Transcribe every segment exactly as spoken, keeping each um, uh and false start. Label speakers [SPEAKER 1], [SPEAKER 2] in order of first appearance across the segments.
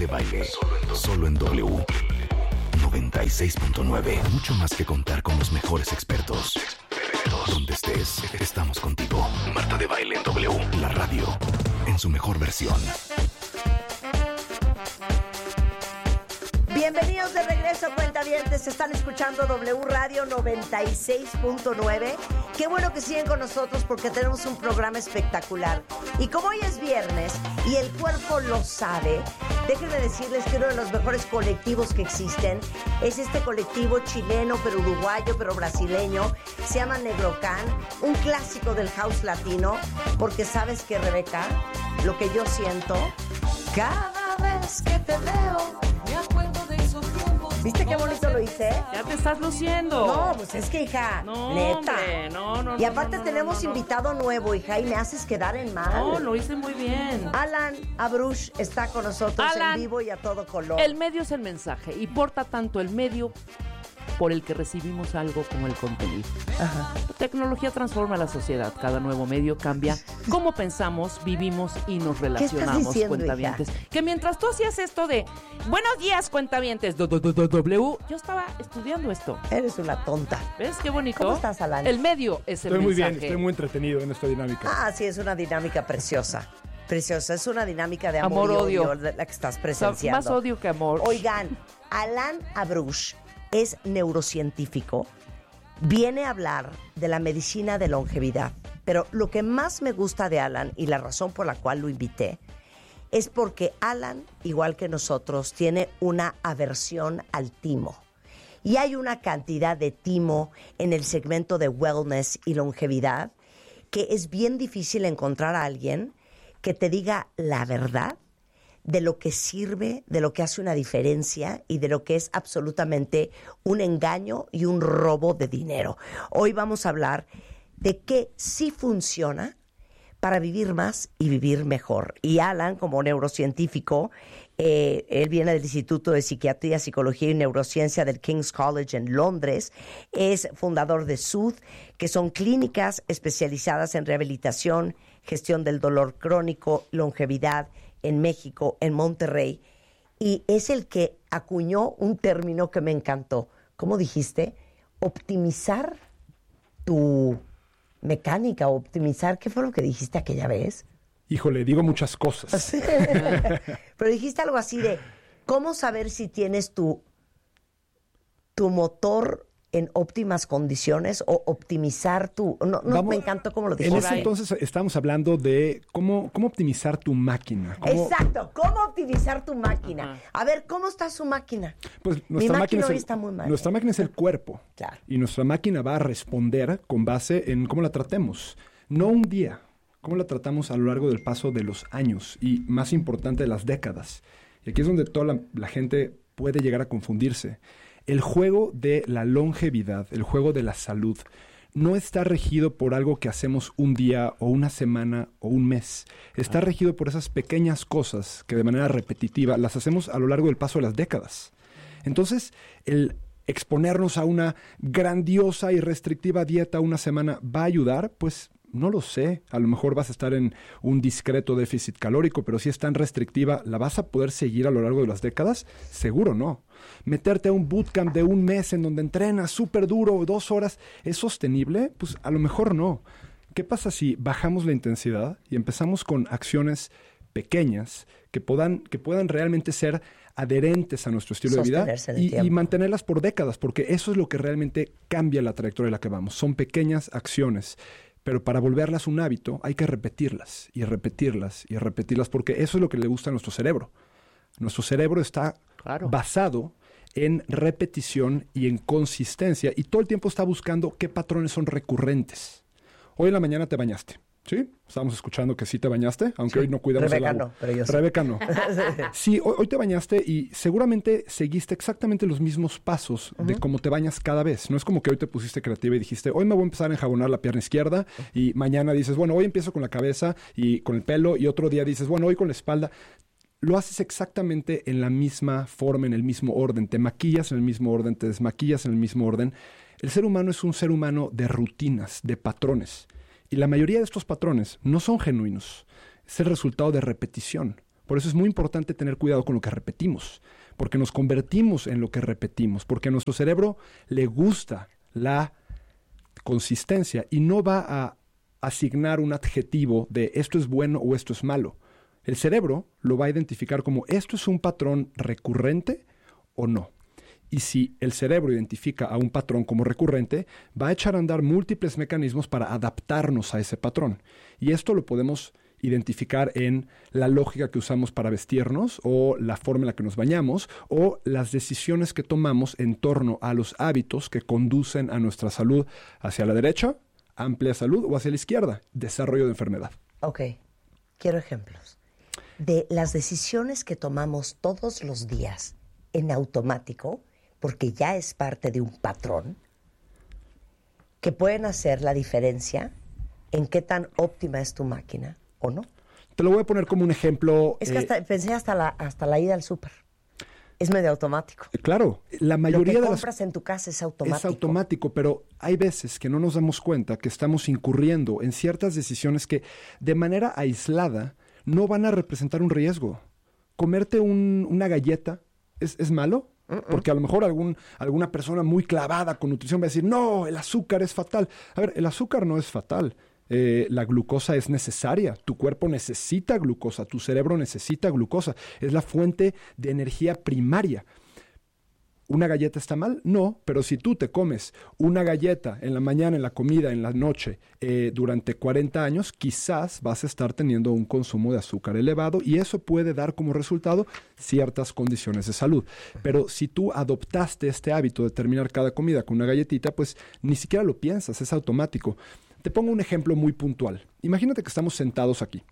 [SPEAKER 1] de Baile. Solo en W. noventa y seis punto nueve. Mucho más que contar con los mejores expertos. Donde estés, estamos contigo. Marta de Baile en W. La radio en su mejor versión.
[SPEAKER 2] Bienvenidos de regreso, cuentavientes. Están escuchando W Radio noventa y seis punto nueve. Qué bueno que siguen con nosotros porque tenemos un programa espectacular. Y como hoy es viernes y el cuerpo lo sabe, déjenme decirles que uno de los mejores colectivos que existen es este colectivo chileno, pero uruguayo, pero brasileño. Se llama Negrocan, un clásico del house latino. Porque sabes que, Rebeca, lo que yo siento cada vez que te veo, me acuerdo de esos tiempos. ¿Viste qué bonito lo hice?
[SPEAKER 3] Ya te estás luciendo.
[SPEAKER 2] No, pues es que, hija,
[SPEAKER 3] no,
[SPEAKER 2] neta.
[SPEAKER 3] Hombre, no, no,
[SPEAKER 2] y aparte
[SPEAKER 3] no, no,
[SPEAKER 2] tenemos
[SPEAKER 3] no, no, no.
[SPEAKER 2] invitado nuevo, hija, y me haces quedar en mal.
[SPEAKER 3] No, lo hice muy bien.
[SPEAKER 2] Alan Abruch está con nosotros
[SPEAKER 3] Alan,
[SPEAKER 2] en vivo y a todo color.
[SPEAKER 3] El medio es el mensaje, y porta tanto el medio por el que recibimos algo como el contenido.
[SPEAKER 2] Ajá.
[SPEAKER 3] La tecnología transforma la sociedad. Cada nuevo medio cambia cómo pensamos, vivimos y nos relacionamos,
[SPEAKER 2] diciendo,
[SPEAKER 3] cuentavientes.
[SPEAKER 2] hija?
[SPEAKER 3] Que mientras tú hacías esto de buenos días, cuentavientes, do, do, do, do, W, yo estaba estudiando esto.
[SPEAKER 2] Eres una tonta.
[SPEAKER 3] ¿Ves qué bonito?
[SPEAKER 2] ¿Cómo estás, Alan?
[SPEAKER 3] El medio es el
[SPEAKER 4] Estoy muy
[SPEAKER 3] mensaje.
[SPEAKER 4] bien, estoy muy entretenido en esta dinámica.
[SPEAKER 2] Ah, sí, es una dinámica preciosa. Preciosa, es una dinámica de amor,
[SPEAKER 3] Amor,
[SPEAKER 2] y odio,
[SPEAKER 3] odio.
[SPEAKER 2] la que estás
[SPEAKER 3] O sea,
[SPEAKER 2] presenciando.
[SPEAKER 3] más odio que amor.
[SPEAKER 2] Oigan, Alan Abruch es neurocientífico, viene a hablar de la medicina de longevidad, pero lo que más me gusta de Alan y la razón por la cual lo invité es porque Alan, igual que nosotros, tiene una aversión al timo. Y hay una cantidad de timo en el segmento de wellness y longevidad que es bien difícil encontrar a alguien que te diga la verdad de lo que sirve, de lo que hace una diferencia y de lo que es absolutamente un engaño y un robo de dinero. Hoy vamos a hablar de qué sí funciona para vivir más y vivir mejor. Y Alan, como neurocientífico, eh, él viene del Instituto de Psiquiatría, Psicología y Neurociencia del King's College en Londres, es fundador de Soothe, que son clínicas especializadas en rehabilitación, gestión del dolor crónico, longevidad, en México, en Monterrey, y es el que acuñó un término que me encantó. ¿Cómo dijiste? Optimizar tu mecánica, optimizar, ¿qué fue lo que dijiste aquella vez?
[SPEAKER 4] Híjole, digo muchas cosas.
[SPEAKER 2] Pero dijiste algo así de, ¿cómo saber si tienes tu, tu motor en óptimas condiciones o optimizar tu... No, no
[SPEAKER 4] Vamos,
[SPEAKER 2] me encantó cómo lo
[SPEAKER 4] En
[SPEAKER 2] dijiste.
[SPEAKER 4] ese entonces estamos hablando de cómo, cómo optimizar tu máquina. Cómo,
[SPEAKER 2] Exacto, ¿cómo optimizar tu máquina?
[SPEAKER 3] Ajá.
[SPEAKER 2] A ver, ¿cómo está su máquina?
[SPEAKER 4] Pues
[SPEAKER 2] Mi
[SPEAKER 4] nuestra
[SPEAKER 2] máquina
[SPEAKER 4] máquina,
[SPEAKER 2] hoy
[SPEAKER 4] es el,
[SPEAKER 2] está muy mal.
[SPEAKER 4] nuestra máquina es el cuerpo.
[SPEAKER 2] Claro.
[SPEAKER 4] Y nuestra máquina va a responder con base en cómo la tratemos. No un día, cómo la tratamos a lo largo del paso de los años y, más importante, de las décadas. Y aquí es donde toda la, la gente puede llegar a confundirse. El juego de la longevidad, el juego de la salud, no está regido por algo que hacemos un día o una semana o un mes. Está regido por esas pequeñas cosas que de manera repetitiva las hacemos a lo largo del paso de las décadas. Entonces, el exponernos a una grandiosa y restrictiva dieta una semana va a ayudar, pues no lo sé. A lo mejor vas a estar en un discreto déficit calórico, pero si es tan restrictiva, ¿la vas a poder seguir a lo largo de las décadas? Seguro no. Meterte a un bootcamp de un mes en donde entrenas súper duro, dos horas, ¿es sostenible? Pues a lo mejor no. ¿Qué pasa si bajamos la intensidad y empezamos con acciones pequeñas que puedan, que puedan realmente ser adherentes a nuestro estilo de vida y, y mantenerlas por décadas? Porque eso es lo que realmente cambia la trayectoria en la que vamos. Son pequeñas acciones. Pero para volverlas un hábito hay que repetirlas y repetirlas y repetirlas porque eso es lo que le gusta a nuestro cerebro. Nuestro cerebro está
[SPEAKER 3] Claro.
[SPEAKER 4] basado en repetición y en consistencia y todo el tiempo está buscando qué patrones son recurrentes. Hoy en la mañana te bañaste, ¿sí? Estábamos escuchando que sí te bañaste, aunque
[SPEAKER 2] Sí.
[SPEAKER 4] hoy no cuidamos
[SPEAKER 2] Rebeca
[SPEAKER 4] el agua.
[SPEAKER 2] no, pero yo sí.
[SPEAKER 4] Rebeca no. Sí, hoy, hoy te bañaste y seguramente seguiste exactamente los mismos pasos uh-huh. de cómo te bañas cada vez. No es como que hoy te pusiste creativa y dijiste, hoy me voy a empezar a enjabonar la pierna izquierda y mañana dices, bueno, hoy empiezo con la cabeza y con el pelo y otro día dices, bueno, hoy con la espalda. Lo haces exactamente en la misma forma, en el mismo orden. Te maquillas en el mismo orden, te desmaquillas en el mismo orden. El ser humano es un ser humano de rutinas, de patrones. Y la mayoría de estos patrones no son genuinos. Es el resultado de repetición. Por eso es muy importante tener cuidado con lo que repetimos, porque nos convertimos en lo que repetimos, porque a nuestro cerebro le gusta la consistencia y no va a asignar un adjetivo de esto es bueno o esto es malo. El cerebro lo va a identificar como esto es un patrón recurrente o no. Y si el cerebro identifica a un patrón como recurrente, va a echar a andar múltiples mecanismos para adaptarnos a ese patrón. Y esto lo podemos identificar en la lógica que usamos para vestirnos o la forma en la que nos bañamos o las decisiones que tomamos en torno a los hábitos que conducen a nuestra salud hacia la derecha, amplia salud, o hacia la izquierda, desarrollo de enfermedad.
[SPEAKER 2] Ok, quiero ejemplos de las decisiones que tomamos todos los días en automático, porque ya es parte de un patrón, que pueden hacer la diferencia en qué tan óptima es tu máquina o no.
[SPEAKER 4] Te lo voy a poner como un ejemplo.
[SPEAKER 2] Es que hasta, eh, pensé hasta la, hasta la ida al súper. Es medio automático.
[SPEAKER 4] Claro, la mayoría
[SPEAKER 2] Lo que
[SPEAKER 4] de
[SPEAKER 2] compras
[SPEAKER 4] las...
[SPEAKER 2] en tu casa es automático.
[SPEAKER 4] Es automático, pero hay veces que no nos damos cuenta que estamos incurriendo en ciertas decisiones que de manera aislada no van a representar un riesgo. Comerte un, una galleta es, es malo, uh-uh. porque a lo mejor algún, alguna persona muy clavada con nutrición va a decir, no, el azúcar es fatal. A ver, el azúcar no es fatal. Eh, la glucosa es necesaria, tu cuerpo necesita glucosa, tu cerebro necesita glucosa, es la fuente de energía primaria. ¿Una galleta está mal? No, pero si tú te comes una galleta en la mañana, en la comida, en la noche, eh, durante cuarenta años, quizás vas a estar teniendo un consumo de azúcar elevado y eso puede dar como resultado ciertas condiciones de salud. Pero si tú adoptaste este hábito de terminar cada comida con una galletita, pues ni siquiera lo piensas, es automático. Te pongo un ejemplo muy puntual. Imagínate que estamos sentados aquí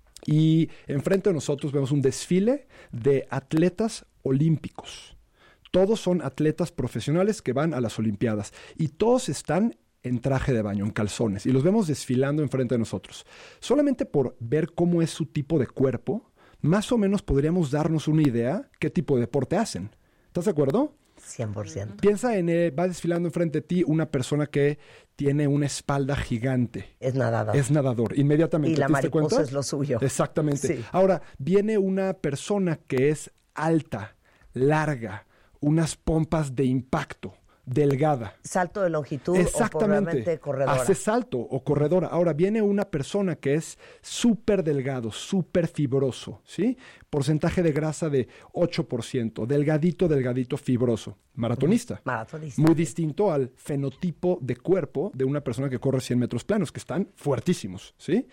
[SPEAKER 4] y enfrente de nosotros vemos un desfile de atletas olímpicos. Todos son atletas profesionales que van a las Olimpiadas y todos están en traje de baño, en calzones, y los vemos desfilando enfrente de nosotros. Solamente por ver cómo es su tipo de cuerpo, más o menos podríamos darnos una idea qué tipo de deporte hacen. ¿Estás de acuerdo?
[SPEAKER 2] cien por ciento.
[SPEAKER 4] Piensa en, eh, va desfilando enfrente de ti una persona que tiene una espalda gigante.
[SPEAKER 2] Es nadador.
[SPEAKER 4] Es nadador. Inmediatamente.
[SPEAKER 2] Y la
[SPEAKER 4] ¿te diste
[SPEAKER 2] mariposa
[SPEAKER 4] cuenta?
[SPEAKER 2] es lo suyo.
[SPEAKER 4] Exactamente.
[SPEAKER 2] Sí.
[SPEAKER 4] Ahora, viene una persona que es alta, larga, unas pompas de impacto, delgada.
[SPEAKER 2] Salto de longitud
[SPEAKER 4] Exactamente.
[SPEAKER 2] o probablemente corredora.
[SPEAKER 4] Hace salto o corredora. Ahora viene una persona que es súper delgado, súper fibroso, ¿sí? Porcentaje de grasa de ocho por ciento, delgadito, delgadito, fibroso. Maratonista.
[SPEAKER 2] Maratonista.
[SPEAKER 4] Muy distinto al fenotipo de cuerpo de una persona que corre cien metros planos, que están fuertísimos, ¿sí?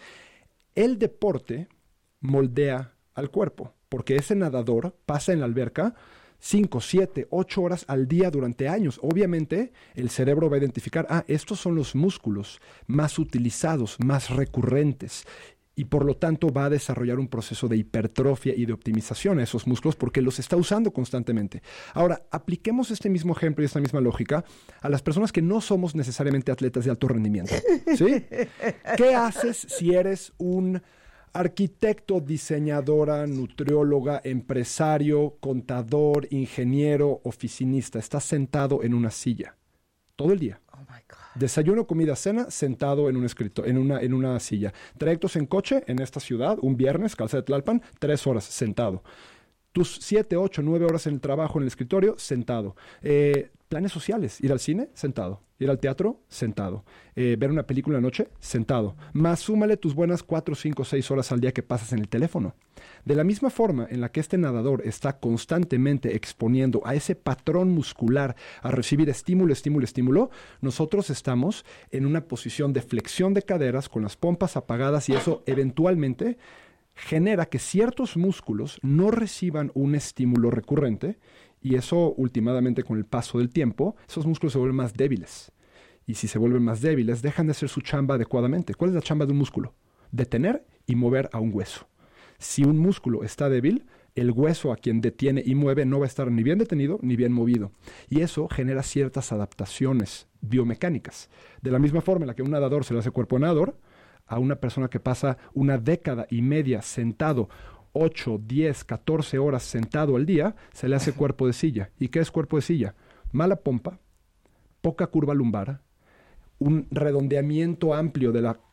[SPEAKER 4] El deporte moldea al cuerpo, porque ese nadador pasa en la alberca cinco, siete, ocho horas al día durante años. Obviamente, el cerebro va a identificar, ah, estos son los músculos más utilizados, más recurrentes, y por lo tanto va a desarrollar un proceso de hipertrofia y de optimización a esos músculos porque los está usando constantemente. Ahora, apliquemos este mismo ejemplo y esta misma lógica a las personas que no somos necesariamente atletas de alto rendimiento, ¿sí? ¿Qué haces si eres un arquitecto, diseñadora, nutrióloga, empresario, contador, ingeniero, oficinista? Estás sentado en una silla todo el día.
[SPEAKER 2] Oh my God.
[SPEAKER 4] Desayuno, comida, cena, sentado en un escrito, en una, en una silla. Trayectos en coche en esta ciudad, un viernes, Calzada de Tlalpan, tres horas, sentado. Tus siete, ocho, nueve horas en el trabajo, en el escritorio, sentado. Eh, planes sociales, ir al cine, sentado. Ir al teatro, sentado. Eh, ver una película en la noche, sentado. Más súmale tus buenas cuatro, cinco, seis horas al día que pasas en el teléfono. De la misma forma en la que este nadador está constantemente exponiendo a ese patrón muscular a recibir estímulo, estímulo, estímulo, nosotros estamos en una posición de flexión de caderas con las pompas apagadas y eso eventualmente genera que ciertos músculos no reciban un estímulo recurrente y eso últimamente con el paso del tiempo, esos músculos se vuelven más débiles. Y si se vuelven más débiles, dejan de hacer su chamba adecuadamente. ¿Cuál es la chamba de un músculo? Detener y mover a un hueso. Si un músculo está débil, el hueso a quien detiene y mueve no va a estar ni bien detenido ni bien movido. Y eso genera ciertas adaptaciones biomecánicas. De la misma forma en la que a un nadador se le hace cuerpo de nadador, a una persona que pasa una década y media sentado, ocho, diez, catorce horas sentado al día, se le hace cuerpo de silla. ¿Y qué es cuerpo de silla? Mala pompa, poca curva lumbar, un redondeamiento amplio de la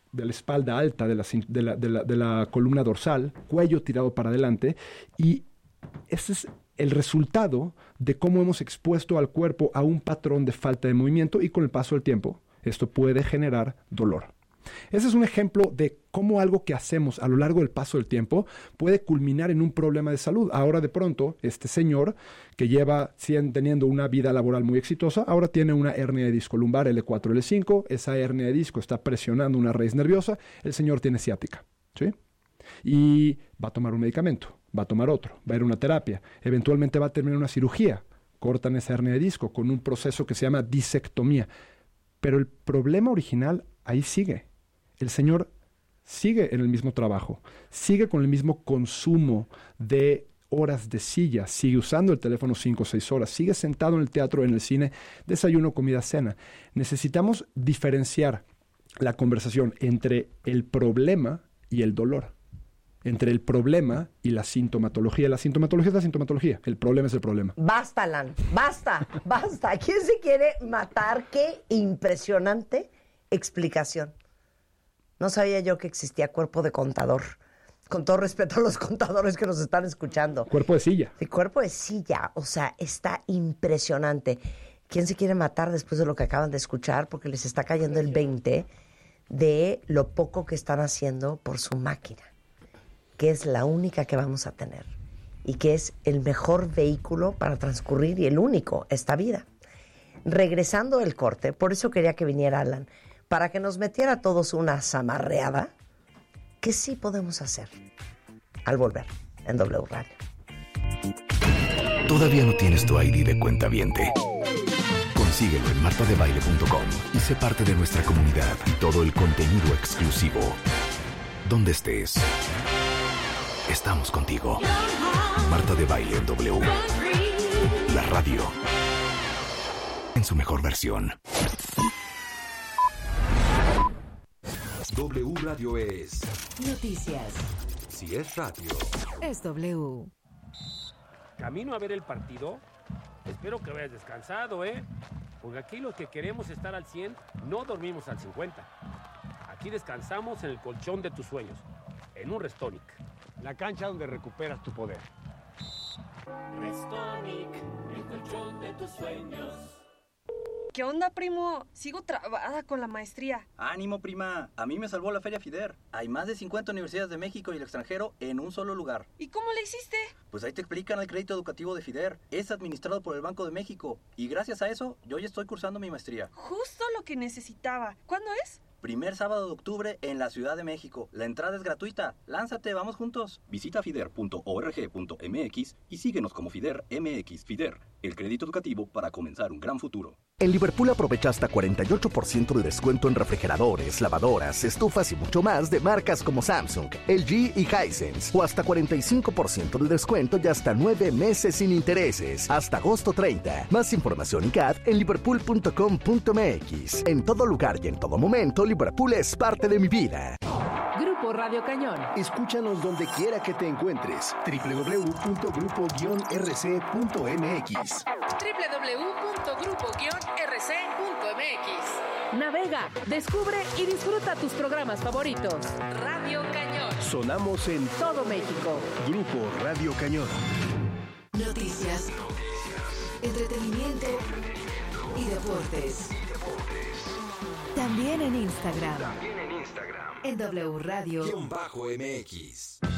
[SPEAKER 4] de la espalda alta, de la, de la, de la, de la columna dorsal, cuello tirado para adelante, y ese es el resultado de cómo hemos expuesto al cuerpo a un patrón de falta de movimiento, y con el paso del tiempo esto puede generar dolor. Ese es un ejemplo de cómo algo que hacemos a lo largo del paso del tiempo puede culminar en un problema de salud. Ahora de pronto, este señor que lleva teniendo una vida laboral muy exitosa, ahora tiene una hernia de disco lumbar L cuatro L cinco, esa hernia de disco está presionando una raíz nerviosa, el señor tiene ciática, ¿sí? Y va a tomar un medicamento, va a tomar otro, va a ir a una terapia, eventualmente va a terminar una cirugía, cortan esa hernia de disco con un proceso que se llama disectomía. Pero el problema original ahí sigue. El señor sigue en el mismo trabajo, sigue con el mismo consumo de horas de silla, sigue usando el teléfono cinco o seis horas, sigue sentado en el teatro, en el cine, desayuno, comida, cena. Necesitamos diferenciar la conversación entre el problema y el dolor, entre el problema y la sintomatología. La sintomatología es la sintomatología, el problema es el problema.
[SPEAKER 2] Basta, Alan, basta, basta. ¿Quién se quiere matar? Qué impresionante explicación. No sabía yo que existía cuerpo de contador. Con todo respeto a los contadores que nos están escuchando.
[SPEAKER 4] Cuerpo de silla.
[SPEAKER 2] El cuerpo de silla, o sea, está impresionante. ¿Quién se quiere matar después de lo que acaban de escuchar? Porque les está cayendo el veinte de lo poco que están haciendo por su máquina, que es la única que vamos a tener y que es el mejor vehículo para transcurrir y el único esta vida. Regresando del corte, por eso quería que viniera Alan, para que nos metiera a todos una zamarreada que sí podemos hacer al volver en W Radio.
[SPEAKER 1] ¿Todavía no tienes tu I D de cuentaviente? Consíguelo en marta de baile punto com y sé parte de nuestra comunidad y todo el contenido exclusivo. Donde estés, estamos contigo. Marta de Baile en W. La radio en su mejor versión.
[SPEAKER 5] W Radio es
[SPEAKER 6] noticias.
[SPEAKER 5] Si es radio,
[SPEAKER 6] Es W.
[SPEAKER 7] Camino a ver el partido. Espero que hayas descansado, ¿eh? Porque aquí los que queremos estar al cien, no dormimos al cincuenta. Aquí descansamos en el colchón de tus sueños, en un Restonic.
[SPEAKER 8] La cancha donde recuperas tu poder.
[SPEAKER 9] Restonic, el colchón de tus sueños.
[SPEAKER 10] ¿Qué onda, primo? Sigo trabada con la maestría.
[SPEAKER 11] ¡Ánimo, prima! A mí me salvó la Feria FIDER. Hay más de cincuenta universidades de México y el extranjero en un solo lugar.
[SPEAKER 10] ¿Y cómo le hiciste?
[SPEAKER 11] Pues ahí te explican el crédito educativo de FIDER. Es administrado por el Banco de México. Y gracias a eso, yo ya estoy cursando mi maestría.
[SPEAKER 10] Justo lo que necesitaba. ¿Cuándo es?
[SPEAKER 11] Primer sábado de octubre en la Ciudad de México. La entrada es gratuita. Lánzate, vamos juntos.
[SPEAKER 5] visita fider punto org punto m x y síguenos como FIDER M X. FIDER, el crédito educativo para comenzar un gran futuro.
[SPEAKER 12] En Liverpool aprovecha hasta cuarenta y ocho por ciento de descuento en refrigeradores, lavadoras, estufas y mucho más de marcas como Samsung, L G y Hisense. O hasta cuarenta y cinco por ciento de descuento y hasta nueve meses sin intereses. Hasta agosto treinta. Más información y C A D en liverpool punto com punto m x. En todo lugar y en todo momento, Liverpool es parte de mi vida.
[SPEAKER 6] Grupo Radio Cañón.
[SPEAKER 13] Escúchanos donde quiera que te encuentres. doble u doble u doble u punto grupo guion r c punto m x.
[SPEAKER 6] doble u doble u doble u punto grupo guion r c punto m x. Navega, descubre y disfruta tus programas favoritos. Radio Cañón.
[SPEAKER 13] Sonamos en
[SPEAKER 6] todo México.
[SPEAKER 13] Grupo Radio Cañón.
[SPEAKER 6] Noticias, entretenimiento y deportes. También en Instagram.
[SPEAKER 5] También en Instagram.
[SPEAKER 6] En W Radio
[SPEAKER 5] Guión bajo M X.